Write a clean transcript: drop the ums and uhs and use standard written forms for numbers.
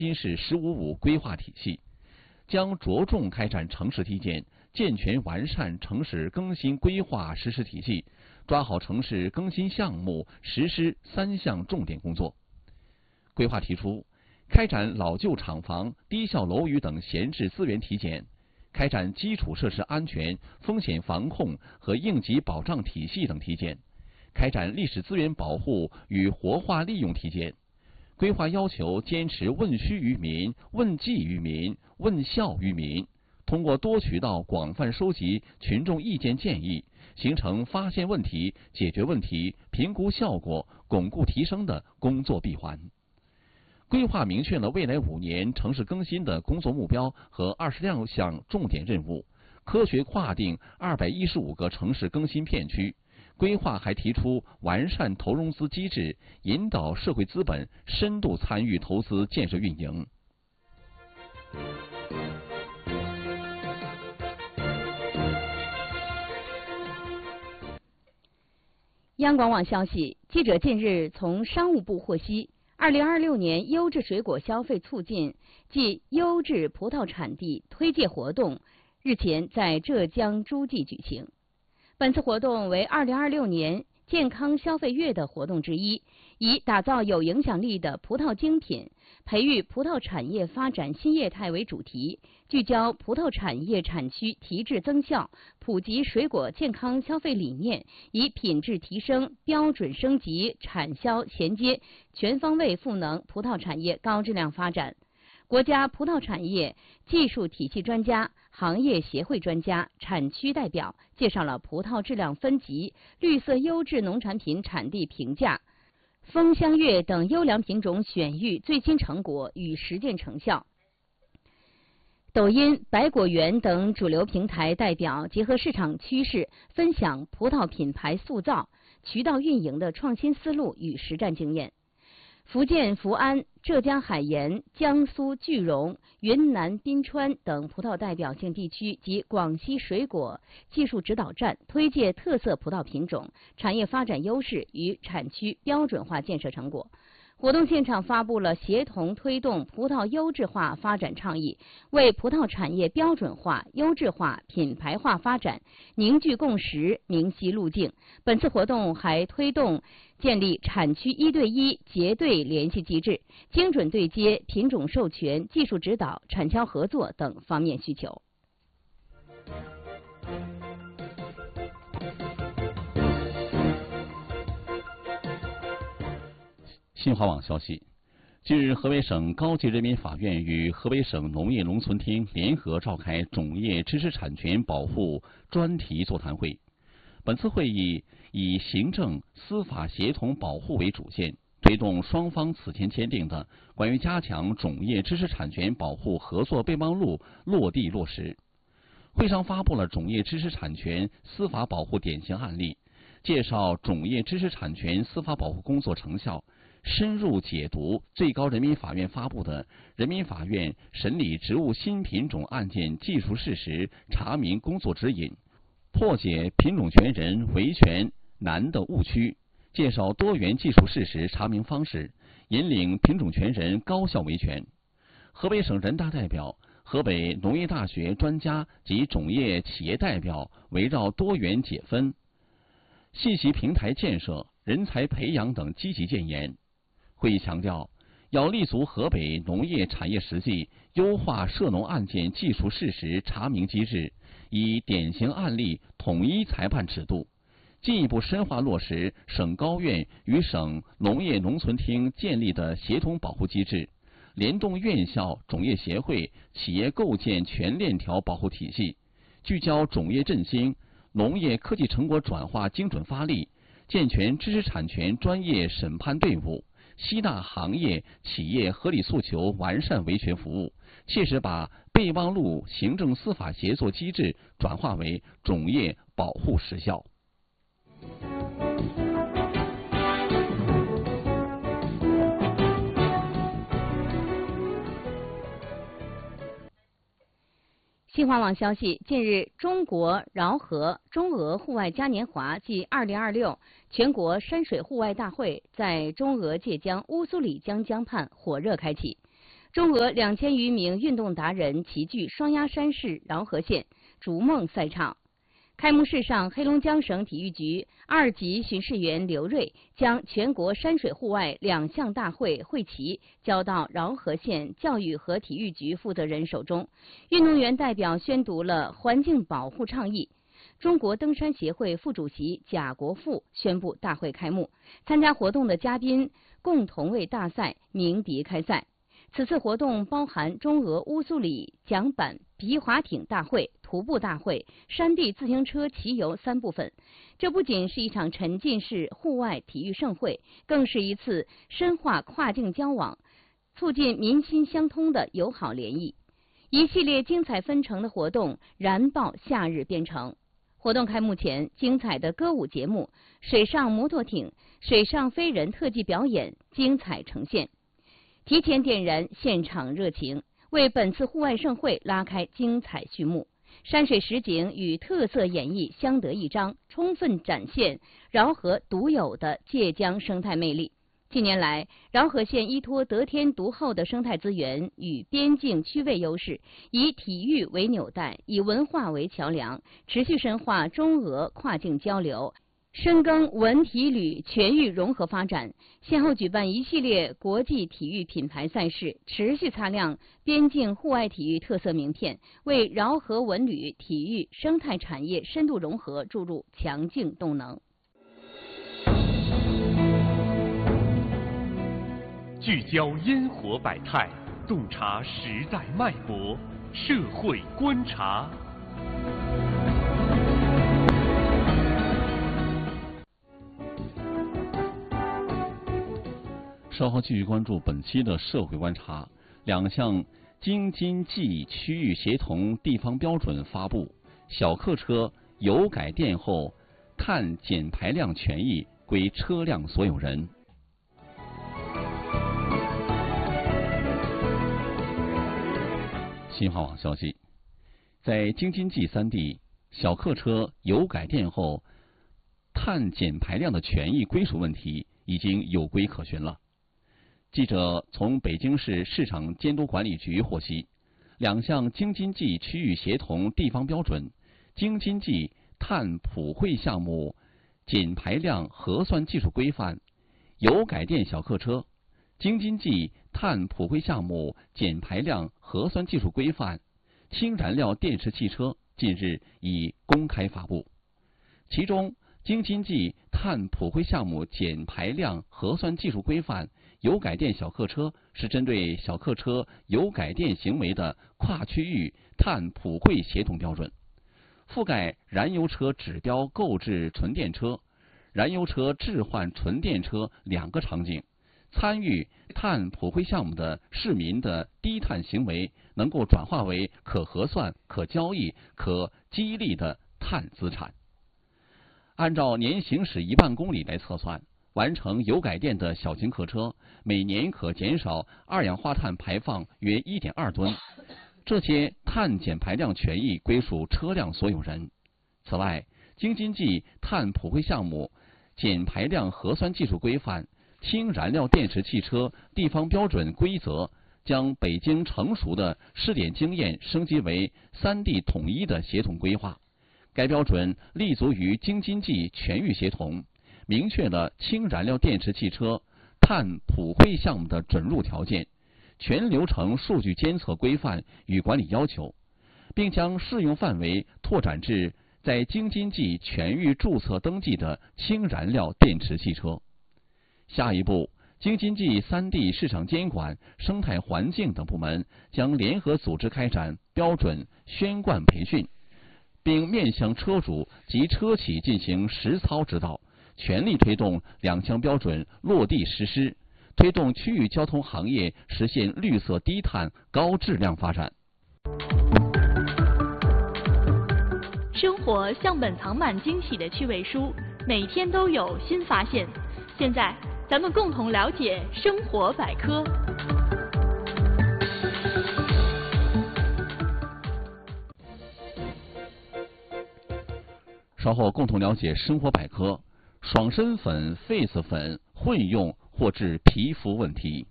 新式“15+5”规划体系，将着重开展城市体检，健全完善城市更新规划实施体系，抓好城市更新项目实施3项重点工作。规划提出，开展老旧厂房、低效楼宇等闲置资源体检，开展基础设施安全、风险防控和应急保障体系等体检，开展历史资源保护与活化利用体检。规划要求坚持问需于民、问计于民、问效于民，通过多渠道广泛收集群众意见建议，形成发现问题、解决问题、评估效果、巩固提升的工作闭环。规划明确了未来5年城市更新的工作目标和22项重点任务，科学划定215个城市更新片区。规划还提出完善投融资机制，引导社会资本深度参与投资建设运营。 央广网消息，记者近日从商务部获悉，2026年优质水果消费促进暨优质葡萄产地推介活动日前在浙江诸暨举行。本次活动为2026年健康消费月的活动之一，以打造有影响力的葡萄精品、培育葡萄产业发展新业态为主题，聚焦葡萄产业产区提质增效，普及水果健康消费理念，以品质提升、标准升级、产销衔接，全方位赋能葡萄产业高质量发展。国家葡萄产业技术体系专家、行业协会专家、产区代表介绍了葡萄质量分级、绿色优质农产品产地评价、枫香月等优良品种选育最新成果与实践成效。抖音、百果园等主流平台代表结合市场趋势，分享葡萄品牌塑造、渠道运营的创新思路与实战经验。福建福安、浙江海盐、江苏句容、云南宾川等葡萄代表性地区及广西水果技术指导站推介特色葡萄品种、产业发展优势与产区标准化建设成果。活动现场发布了协同推动葡萄优质化发展倡议，为葡萄产业标准化、优质化、品牌化发展凝聚共识、明晰路径。本次活动还推动建立产区1对1结对联系机制，精准对接品种授权、技术指导、产销合作等方面需求。 新华网消息，近日，河北省高级人民法院与河北省农业农村厅联合召开种业知识产权保护专题座谈会。本次会议以行政、司法协同保护为主线，推动双方此前签订的关于加强种业知识产权保护合作备忘录落地落实。会上发布了种业知识产权司法保护典型案例，介绍种业知识产权司法保护工作成效，深入解读最高人民法院发布的《人民法院审理植物新品种案件技术事实查明工作指引》，破解品种权人维权难的误区，介绍多元技术事实查明方式，引领品种权人高效维权。河北省人大代表、河北农业大学专家及种业企业代表围绕多元解分、信息平台建设、人才培养等积极建言。会议强调，要立足河北农业产业实际，优化涉农案件技术事实查明机制，以典型案例统一裁判尺度，进一步深化落实省高院与省农业农村厅建立的协同保护机制，联动院校、种业协会、企业构建全链条保护体系，聚焦种业振兴、农业科技成果转化精准发力，健全知识产权专业审判队伍，吸纳行业企业合理诉求，完善维权服务，切实把备忘录行政司法协作机制转化为种业保护实效。 新华网消息，近日，中国饶河中俄户外嘉年华暨2026全国山水户外大会在中俄界江乌苏里江江畔火热开启。 中俄2000余名运动达人齐聚双鸭山市饶河县逐梦赛场。开幕式上，黑龙江省体育局2级巡视员刘瑞将全国山水户外2项大会会旗交到饶河县教育和体育局负责人手中，运动员代表宣读了环境保护倡议。中国登山协会副主席贾国富宣布大会开幕，参加活动的嘉宾共同为大赛鸣笛开赛。此次活动包含中俄乌苏里桨板、皮划艇大会、徒步大会、山地自行车骑游3部分。这不仅是一场沉浸式户外体育盛会，更是一次深化跨境交往、促进民心相通的友好联谊。一系列精彩纷呈的活动燃爆夏日边城。活动开幕前，精彩的歌舞节目、水上摩托艇、水上飞人特技表演精彩呈现，提前点燃现场热情，为本次户外盛会拉开精彩序幕。山水实景与特色演绎相得益彰，充分展现饶河独有的界江生态魅力。近年来，饶河县依托得天独厚的生态资源与边境区位优势，以体育为纽带，以文化为桥梁，持续深化中俄跨境交流，深耕文体旅全域融合发展，先后举办一系列国际体育品牌赛事，持续擦亮边境户外体育特色名片，为饶河文旅体育生态产业深度融合注入强劲动能。 聚焦烟火百态，洞察时代脉搏，社会观察。 稍后继续关注本期的社会观察。2项京津冀区域协同地方标准发布，小客车油改电后碳减排量权益归车辆所有人。新华网消息，在京津冀3地，小客车油改电后碳减排量的权益归属问题已经有规可循了。记者从北京市市场监督管理局获悉，2项京津冀区域协同地方标准、京津冀碳普惠项目减排量核算技术规范、油改电小客车、京津冀碳普惠项目减排量核算技术规范、氢燃料电池汽车近日已公开发布。其中，京津冀碳普惠项目减排量核算技术规范油改电小客车是针对小客车油改电行为的跨区域碳普惠协同标准，覆盖燃油车指标购置纯电车、燃油车置换纯电车2个场景。参与碳普惠项目的市民的低碳行为能够转化为可核算、可交易、可激励的碳资产。按照年行驶1万公里来测算，完成油改电的小型客车每年可减少二氧化碳排放约 1.2 吨，这些碳减排量权益归属车辆所有人。此外，京津冀碳普惠项目减排量核算技术规范、氢燃料电池汽车地方标准规则将北京成熟的试点经验升级为3地统一的协同规划。该标准立足于京津冀全域协同，明确了氢燃料电池汽车碳普惠项目的准入条件、全流程数据监测规范与管理要求，并将适用范围拓展至在京津冀全域注册登记的氢燃料电池汽车。下一步，京津冀3地市场监管、生态环境等部门将联合组织开展标准宣贯培训，并面向车主及车企进行实操指导，全力推动2项标准落地实施，推动区域交通行业实现绿色低碳高质量发展。 生活像本藏满惊喜的趣味书，每天都有新发现。现在咱们共同了解生活百科。 稍后共同了解生活百科。爽身粉、face粉混用或致皮肤问题。